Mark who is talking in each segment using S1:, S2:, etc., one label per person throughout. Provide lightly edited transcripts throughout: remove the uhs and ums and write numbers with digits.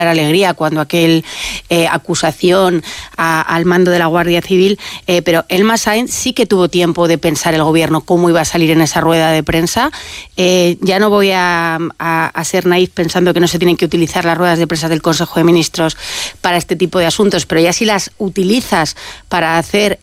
S1: alegría cuando aquel acusación al mando de la Guardia Civil, pero Elma Sainz sí que tuvo tiempo de pensar el gobierno cómo iba a salir en esa rueda de prensa. Ya no voy a ser naif pensando que no se tienen que utilizar las ruedas de prensa del Consejo de Ministros para este tipo de asuntos, pero ya si las utilizas para hacer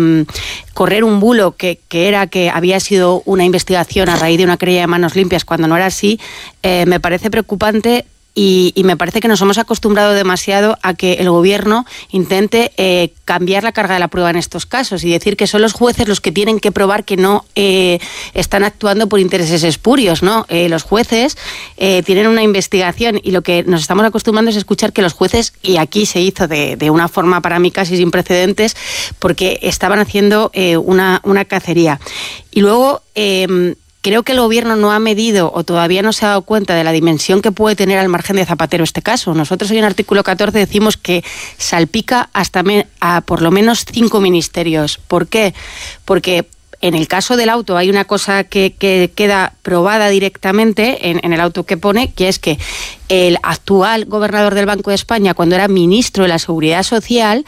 S1: correr un bulo que era que había sido una investigación a raíz de una querella de manos limpias cuando no era así, me parece preocupante. Y me parece que nos hemos acostumbrado demasiado a que el gobierno intente cambiar la carga de la prueba en estos casos y decir que son los jueces los que tienen que probar que no están actuando por intereses espurios, ¿no? Los jueces tienen una investigación y lo que nos estamos acostumbrando es escuchar que los jueces, y aquí se hizo de una forma para mí casi sin precedentes, porque estaban haciendo una cacería. Y luego creo que el gobierno no ha medido o todavía no se ha dado cuenta de la dimensión que puede tener al margen de Zapatero este caso. Nosotros hoy en artículo 14 decimos que salpica hasta a por lo menos 5 ministerios. ¿Por qué? Porque en el caso del auto hay una cosa que queda probada directamente en el auto que pone, que es que el actual gobernador del Banco de España, cuando era ministro de la Seguridad Social,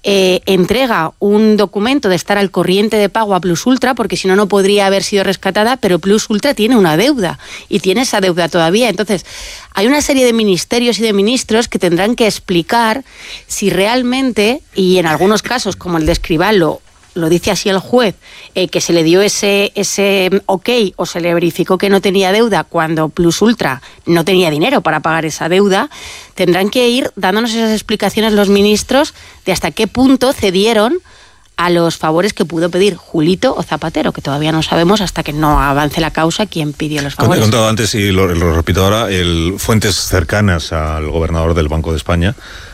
S1: entrega un documento de estar al corriente de pago a Plus Ultra, porque si no, no podría haber sido rescatada, pero Plus Ultra tiene una deuda y tiene esa deuda todavía. Entonces, hay una serie de ministerios y de ministros que tendrán que explicar si realmente, y en algunos casos, como el de Escrivá, lo dice así el juez, que se le dio ese ok o se le verificó que no tenía deuda cuando Plus Ultra no tenía dinero para pagar esa deuda, tendrán que ir dándonos esas explicaciones los ministros de hasta qué punto cedieron a los favores que pudo pedir Julito o Zapatero, que todavía no sabemos hasta que no avance la causa quién pidió los favores.
S2: He contado antes y lo repito ahora, fuentes cercanas al gobernador del Banco de España,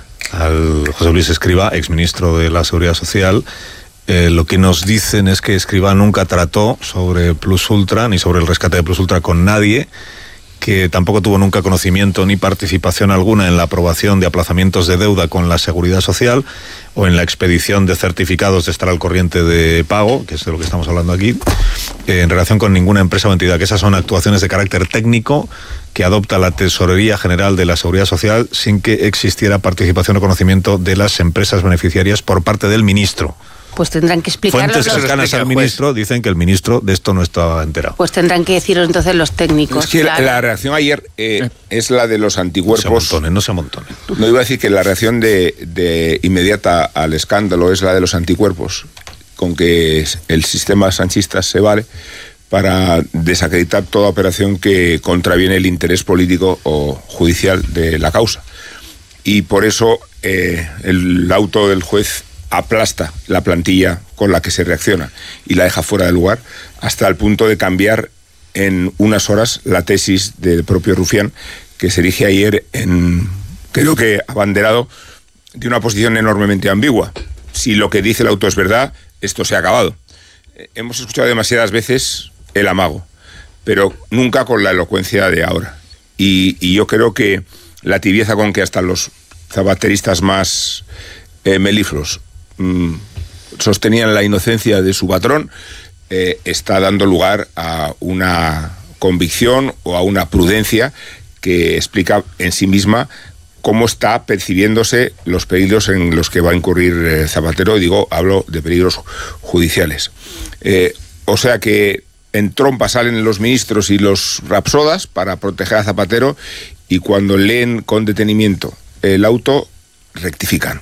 S2: al José Luis Escrivá, exministro de la Seguridad Social, lo que nos dicen es que Escrivá nunca trató sobre Plus Ultra ni sobre el rescate de Plus Ultra con nadie, que tampoco tuvo nunca conocimiento ni participación alguna en la aprobación de aplazamientos de deuda con la Seguridad Social o en la expedición de certificados de estar al corriente de pago, que es de lo que estamos hablando aquí, en relación con ninguna empresa o entidad, que esas son actuaciones de carácter técnico que adopta la Tesorería General de la Seguridad Social sin que existiera participación o conocimiento de las empresas beneficiarias por parte del ministro.
S1: Pues tendrán que explicarlo.
S2: Fuentes cercanas al ministro dicen que el ministro de esto no está enterado.
S1: Pues tendrán que decirlo entonces los técnicos.
S3: Es que claro, la reacción ayer es la de los anticuerpos.
S2: No se amontonen.
S3: No iba a decir que la reacción de inmediata al escándalo es la de los anticuerpos, con que el sistema sanchista se vale para desacreditar toda operación que contraviene el interés político o judicial de la causa. Y por eso el auto del juez aplasta la plantilla con la que se reacciona y la deja fuera de lugar, hasta el punto de cambiar en unas horas la tesis del propio Rufián, que se erige ayer creo que abanderado de una posición enormemente ambigua. Si lo que dice el auto es verdad, esto se ha acabado. Hemos escuchado demasiadas veces el amago, pero nunca con la elocuencia de ahora. Y yo creo que la tibieza con que hasta los zapateristas más melifluos sostenían la inocencia de su patrón, está dando lugar a una convicción o a una prudencia que explica en sí misma cómo está percibiéndose los peligros en los que va a incurrir Zapatero. Hablo de peligros judiciales. O sea que en trompa salen los ministros y los rapsodas para proteger a Zapatero, y cuando leen con detenimiento el auto, rectifican.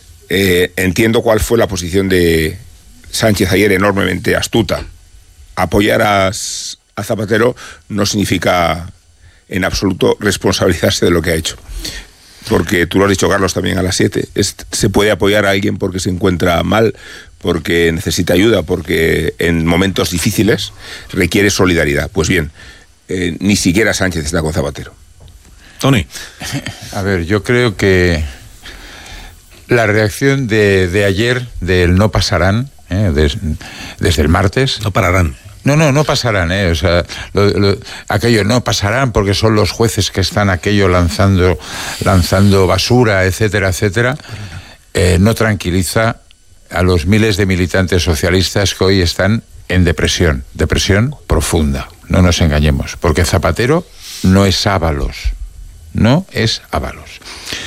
S3: Entiendo cuál fue la posición de Sánchez ayer, enormemente astuta. Apoyar a Zapatero no significa en absoluto responsabilizarse de lo que ha hecho. Porque tú lo has dicho, Carlos, también a las 7. Se puede apoyar a alguien porque se encuentra mal, porque necesita ayuda, porque en momentos difíciles requiere solidaridad. Pues bien, ni siquiera Sánchez está con Zapatero.
S2: Tony.
S4: A ver, yo creo que la reacción de ayer del no pasarán, desde el martes.
S2: No pararán.
S4: No pasarán, o sea, aquello no pasarán porque son los jueces que están aquello lanzando basura, etcétera, etcétera, no tranquiliza a los miles de militantes socialistas que hoy están en depresión profunda, no nos engañemos, porque Zapatero no es Ábalos.